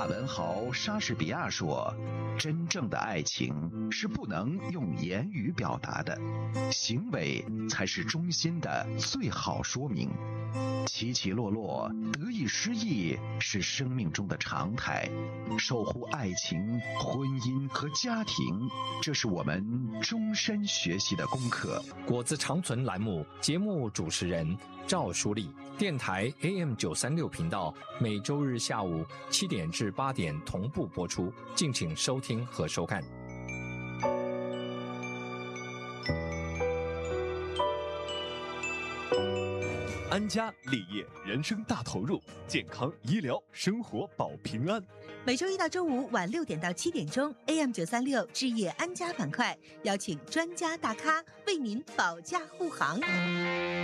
文豪莎士比亚说，真正的爱情是不能用言语表达的，行为才是衷心的最好说明。起起落落，得意失意是生命中的常态。守护爱情、婚姻和家庭，这是我们终身学习的功课。 果子长存栏目节目主持人赵淑丽，电台 AM936频道，每周日下午7点至8点同步播出，敬请收听和收看。 安家立业，人生大投入，健康医疗生活保平安。 每周一到周五晚6点到7点钟 ，AM936置业安家板块，邀请专家大咖为您保驾护航。